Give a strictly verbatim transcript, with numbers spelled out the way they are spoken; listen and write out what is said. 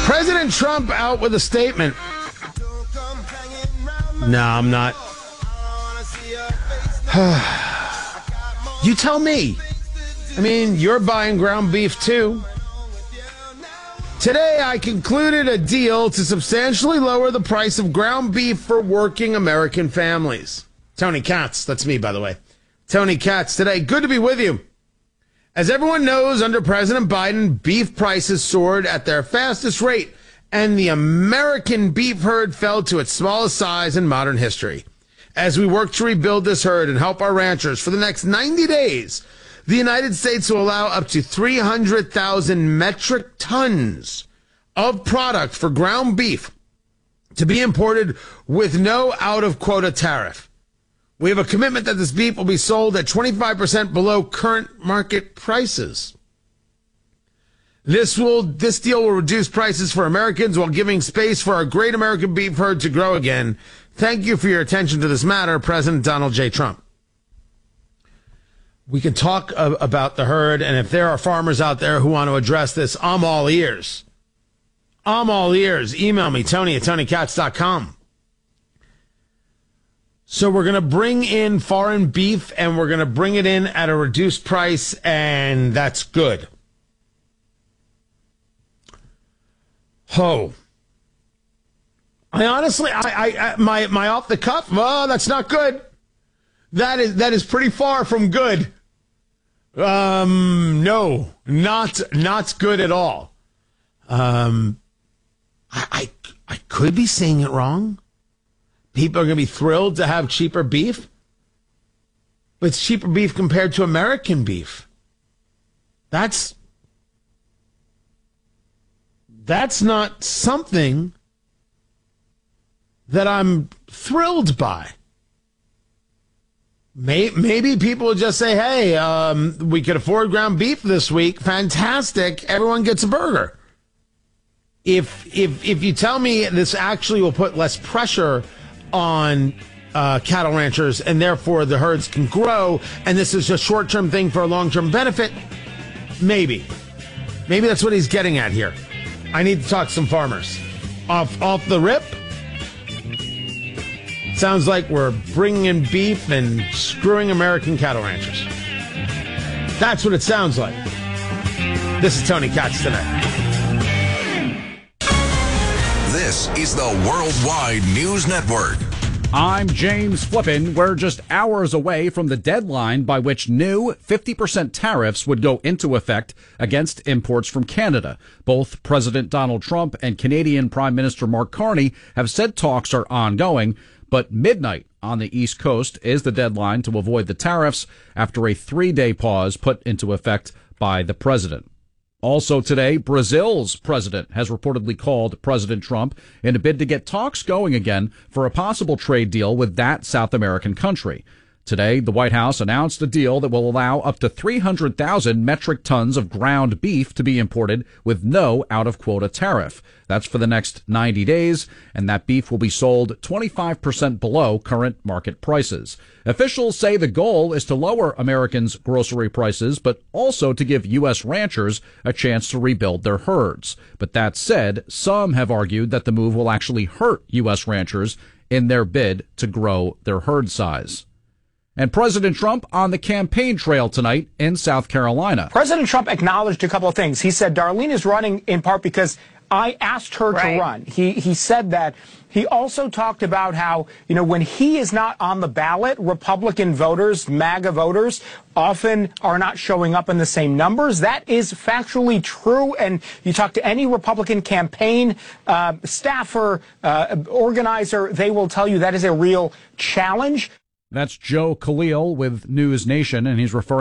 President Trump out with a statement. No, I'm not. You tell me. I mean, you're buying ground beef too. Today, I concluded a deal to substantially lower the price of ground beef for working American families. Tony Katz, that's me, by the way. Tony Katz today. Good to be with you. As everyone knows, under President Biden, beef prices soared at their fastest rate, and the American beef herd fell to its smallest size in modern history. As we work to rebuild this herd and help our ranchers for the next ninety days, the United States will allow up to three hundred thousand metric tons of product for ground beef to be imported with no out-of-quota tariff. We have a commitment that this beef will be sold at twenty-five percent below current market prices. This will, this deal will reduce prices for Americans while giving space for our great American beef herd to grow again. Thank you for your attention to this matter, President Donald J. Trump. We can talk uh, about the herd, and if there are farmers out there who want to address this, I'm all ears. I'm all ears. Email me, Tony at Tony Katz dot com. So we're going to bring in foreign beef, and we're going to bring it in at a reduced price, and that's good. Oh. I honestly, I, I, I my, my off the cuff, oh, that's not good. That is, that is pretty far from good. Um, no, not, not good at all. Um, I, I, I could be saying it wrong. People are going to be thrilled to have cheaper beef. But it's cheaper beef compared to American beef. That's, that's not something that I'm thrilled by. Maybe people will just say, hey, um, we could afford ground beef this week. Fantastic. Everyone gets a burger. If, if, if you tell me this actually will put less pressure on uh, cattle ranchers and therefore the herds can grow and this is a short-term thing for a long-term benefit, maybe. Maybe that's what he's getting at here. I need to talk to some farmers. Off, off the rip, sounds like we're bringing in beef and screwing American cattle ranchers. That's what it sounds like. This is Tony Katz Today. This is the Worldwide News Network. I'm James Flippin. We're just hours away from the deadline by which new fifty percent tariffs would go into effect against imports from Canada. Both President Donald Trump and Canadian Prime Minister Mark Carney have said talks are ongoing, but midnight on the East Coast is the deadline to avoid the tariffs after a three-day pause put into effect by the president. Also today, Brazil's president has reportedly called President Trump in a bid to get talks going again for a possible trade deal with that South American country. Today, the White House announced a deal that will allow up to three hundred thousand metric tons of ground beef to be imported with no out-of-quota tariff. That's for the next ninety days, and that beef will be sold twenty-five percent below current market prices. Officials say the goal is to lower Americans' grocery prices, but also to give U S ranchers a chance to rebuild their herds. But that said, some have argued that the move will actually hurt U S ranchers in their bid to grow their herd size. And President Trump on the campaign trail tonight in South Carolina. President Trump acknowledged a couple of things. He said Darlene is running in part because I asked her right. to run. He he said that. He also talked about how, you know, when he is not on the ballot, Republican voters, MAGA voters, often are not showing up in the same numbers. That is factually true. And you talk to any Republican campaign uh, staffer, uh, organizer, they will tell you that is a real challenge. That's Joe Khalil with News Nation, and he's referring